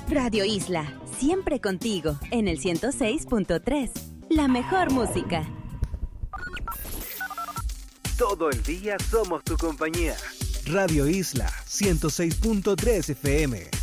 Radio Isla, siempre contigo, en el 106.3. La mejor música. Todo el día somos tu compañía. Radio Isla 106.3 FM.